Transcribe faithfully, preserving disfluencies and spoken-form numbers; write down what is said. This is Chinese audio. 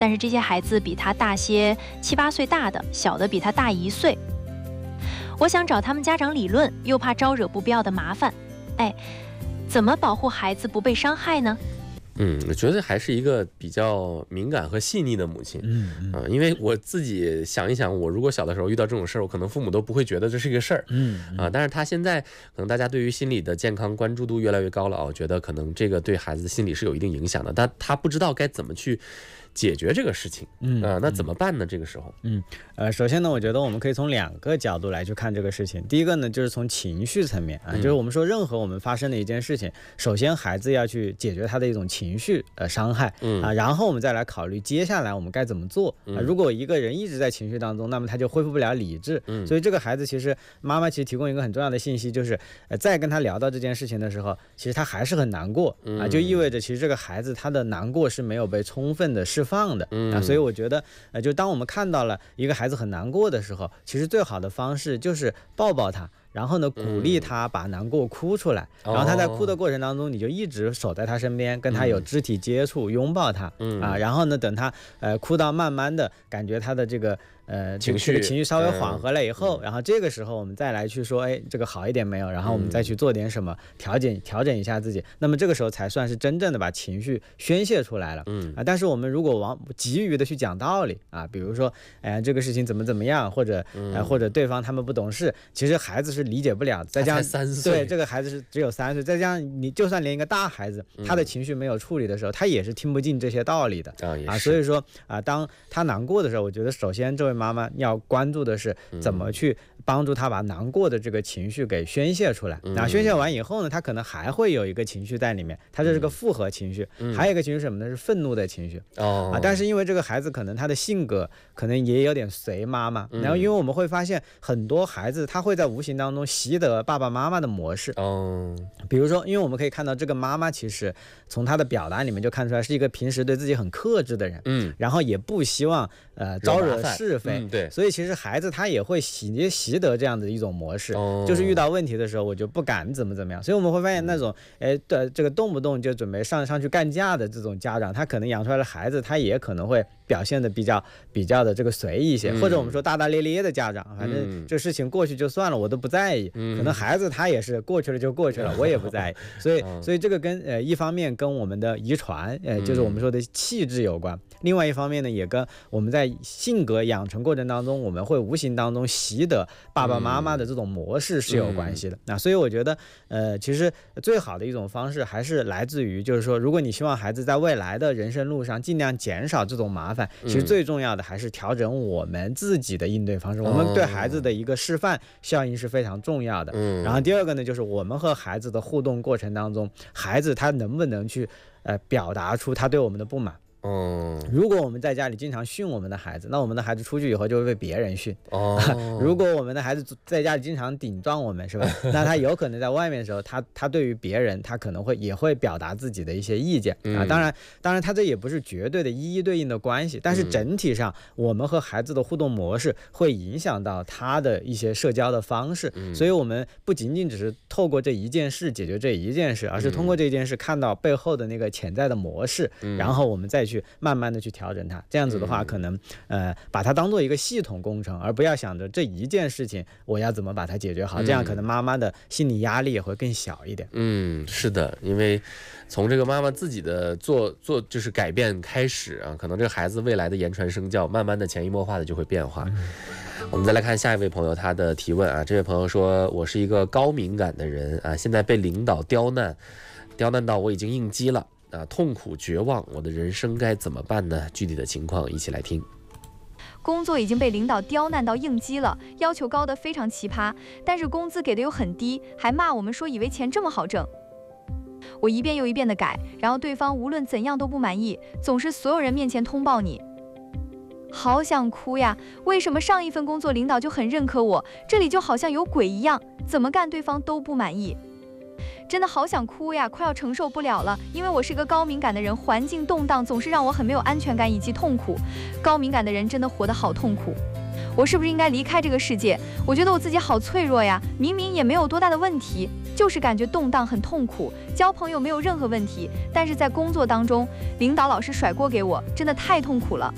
但是这些孩子比他大些七八岁大的，小的比他大一岁。我想找他们家长理论，又怕招惹不必要的麻烦。哎，怎么保护孩子不被伤害呢？ 嗯，我觉得还是一个比较敏感和细腻的母亲。 嗯嗯、 呃，因为我自己想一想，我如果小的时候遇到这种事儿，我可能父母都不会觉得这是一个事儿。 嗯啊、呃，但是他现在可能大家对于心理的健康关注度越来越高了啊，我觉得可能这个对孩子的心理是有一定影响的，但他不知道该怎么去解决这个事情。嗯啊、呃，那怎么办呢？这个时候， 嗯呃，首先呢，我觉得我们可以从两个角度来去看这个事情。第一个呢，就是从情绪层面啊，就是我们说任何我们发生的一件事情，首先孩子要去解决他的一种情绪呃伤害啊，然后我们再来考虑接下来我们该怎么做啊。如果一个人一直在情绪当中，那么他就恢复不了理智。所以这个孩子其实妈妈其实提供一个很重要的信息，就是呃在跟他聊到这件事情的时候，其实他还是很难过啊，就意味着其实这个孩子他的难过是没有被充分的释放的啊。所以我觉得呃就当我们看到了一个孩子很难过的时候，其实最好的方式就是抱抱他，然后呢鼓励他把难过哭出来，然后他在哭的过程当中，你就一直守在他身边，跟他有肢体接触，拥抱他啊，然后呢等他呃哭到慢慢的感觉他的这个呃情绪、 这个、情绪稍微缓和了以后，然后这个时候我们再来去说，哎，这个好一点没有，然后我们再去做点什么调整调整一下自己，那么这个时候才算是真正的把情绪宣泄出来了。嗯啊，但是我们如果往急于的去讲道理啊，比如说哎呀这个事情怎么怎么样，或者、呃、或者对方他们不懂事，其实孩子是理解不了的。再加上三岁， 对，这个孩子是只有三岁，再加上你就算连一个大孩子，他的情绪没有处理的时候，他也是听不进这些道理的啊。啊所以说啊，当他难过的时候，我觉得首先这位妈妈要关注的是怎么去帮助他把难过的这个情绪给宣泄出来。那、嗯、宣泄完以后呢，他可能还会有一个情绪在里面，他这是个复合情绪、嗯、还有一个情绪是什么呢？是愤怒的情绪、哦、啊。但是因为这个孩子可能他的性格可能也有点随妈妈、嗯、然后因为我们会发现很多孩子他会在无形当中习得爸爸妈妈的模式。哦，比如说因为我们可以看到这个妈妈其实从她的表达里面就看出来是一个平时对自己很克制的人，嗯，然后也不希望呃招惹是非、嗯、对，所以其实孩子他也会习习得这样的一种模式、哦、就是遇到问题的时候我就不敢怎么怎么样。所以我们会发现那种哎对这个动不动就准备上上去干架的这种家长，他可能养出来的孩子他也可能会表现的比较比较的这个随意一些、嗯、或者我们说大大咧咧的家长，反正这事情过去就算了，我都不在意、嗯、可能孩子他也是过去了就过去了，我也不在意。所以所以这个跟呃一方面跟我们的遗传呃就是我们说的气质有关，另外一方面呢也跟我们在性格养成过程当中我们会无形当中习得爸爸妈妈的这种模式是有关系的。那所以我觉得呃其实最好的一种方式还是来自于就是说，如果你希望孩子在未来的人生路上尽量减少这种麻烦，其实最重要的还是调整我们自己的应对方式，我们对孩子的一个示范效应是非常重要的。然后第二个呢，就是我们和孩子的互动过程当中，孩子他能不能去呃表达出他对我们的不满。哦，如果我们在家里经常训我们的孩子，那我们的孩子出去以后就会被别人训。哦，如果我们的孩子在家里经常顶撞我们，是吧？那他有可能在外面的时候，他他对于别人，他可能会也会表达自己的一些意见啊。当然，当然他这也不是绝对的一一对应的关系，但是整体上，我们和孩子的互动模式会影响到他的一些社交的方式。所以，我们不仅仅只是透过这一件事解决这一件事，而是通过这件事看到背后的那个潜在的模式，然后我们再去。去慢慢的去调整它，这样子的话可能呃把它当做一个系统工程，而不要想着这一件事情我要怎么把它解决好，这样可能妈妈的心理压力也会更小一点。嗯， 是的，因为从这个妈妈自己的做做就是改变开始啊，可能这个孩子未来的言传身教慢慢的潜移默化的就会变化。嗯，我们再来看下一位朋友他的提问啊，这位朋友说，我是一个高敏感的人啊，现在被领导刁难刁难到我已经应激了啊，痛苦绝望，我的人生该怎么办呢？具体的情况一起来听。 工作已经被领导刁难到应激了，要求高得非常奇葩，但是工资给的又很低，还骂我们说以为钱这么好挣。我一遍又一遍的改，然后对方无论怎样都不满意，总是所有人面前通报你。好想哭呀！为什么上一份工作领导就很认可我，这里就好像有鬼一样，怎么干对方都不满意。真的好想哭呀，快要承受不了了，因为我是个高敏感的人，环境动荡总是让我很没有安全感以及痛苦。高敏感的人真的活得好痛苦，我是不是应该离开这个世界？我觉得我自己好脆弱呀，明明也没有多大的问题，就是感觉动荡很痛苦，交朋友没有任何问题，但是在工作当中领导老是甩锅给我，真的太痛苦了。